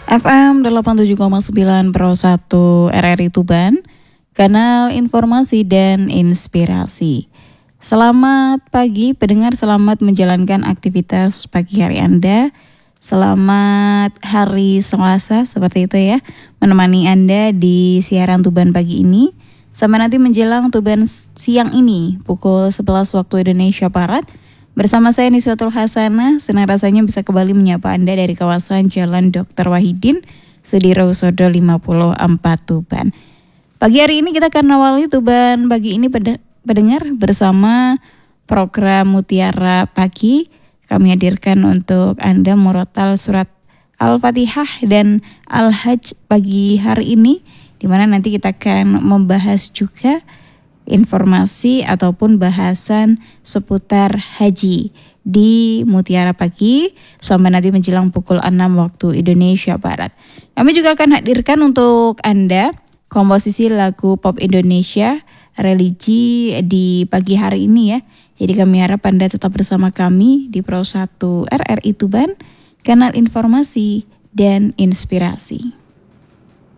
FM 87,9 Pro 1 RRI Tuban, kanal informasi dan inspirasi. Selamat pagi pendengar, selamat menjalankan aktivitas pagi hari Anda. Selamat hari Selasa seperti itu ya, menemani Anda di siaran Tuban pagi ini. Sampai nanti menjelang Tuban siang ini pukul 11 waktu Indonesia Barat. Bersama saya Niswatul Hasanah, senang rasanya bisa kembali menyapa Anda dari kawasan Jalan Dr. Wahidin, Sudirohusodo 54 Tuban. Pagi hari ini kita akan awali Tuban pagi ini pendengar bersama program Mutiara Pagi. Kami hadirkan untuk Anda murotal surat Al-Fatihah dan Al-Hajj pagi hari ini, di mana nanti kita akan membahas juga informasi ataupun bahasan seputar haji di Mutiara Pagi sampai nanti menjelang pukul 6 waktu Indonesia Barat. Kami juga akan hadirkan untuk Anda komposisi lagu pop Indonesia religi di pagi hari ini ya. Jadi kami harap Anda tetap bersama kami di Pro 1 RRI Tuban, kanal informasi dan inspirasi.